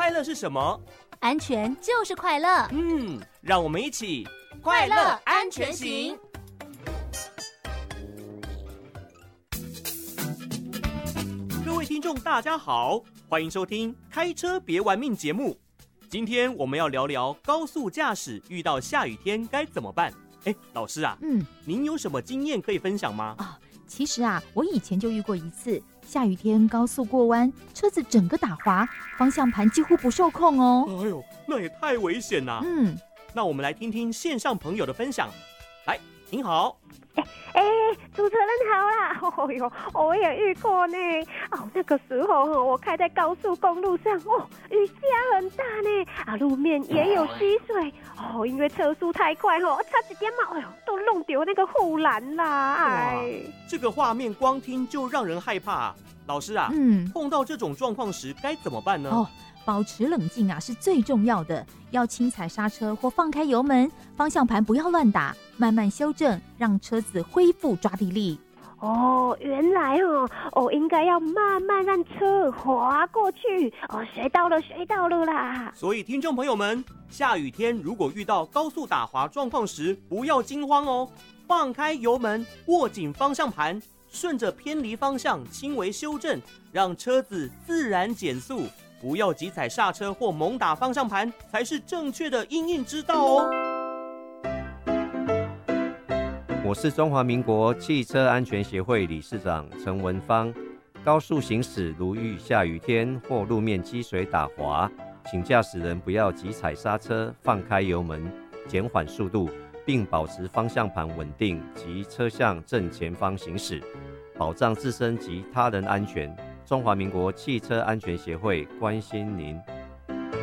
快乐是什么？ 安全就是快乐。 让我们一起快乐安全行。 各位听众大家好，欢迎收听开车别玩命节目。今天我们要聊聊高速驾驶遇到下雨天该怎么办。老师啊，您有什么经验可以分享吗？ 其实啊，我以前就遇过一次，下雨天高速过弯，车子整个打滑，方向盘几乎不受控哦。 哎呦，那也太危险啦。那我们来听听线上朋友的分享。来，您好。 主持人好啦！我也遇过呢。那个时候我开在高速公路上，雨下很大呢，路面也有积水，因为车速太快，差一点嘛，都弄丢那个护栏啦。 这个画面光听就让人害怕啊。老师啊，碰到这种状况时该怎么办呢？ 保持冷静啊，是最重要的。要轻踩刹车或放开油门，方向盘不要乱打，慢慢修正，让车子恢复抓地力。 原来应该要慢慢让车滑过去。学到了啦。 所以听众朋友们，下雨天如果遇到高速打滑状况时，不要惊慌哦，放开油门，握紧方向盘，顺着偏离方向轻微修正，让车子自然减速。不要急踩刹车或猛打方向盘，才是正确的因应之道哦。 我是中华民国汽车安全协会理事长陈文芳。高速行驶如遇下雨天或路面积水打滑，请驾驶人不要急踩刹车，放开油门，减缓速度，并保持方向盘稳定及车向正前方行驶，保障自身及他人安全。中华民国汽车安全协会关心您。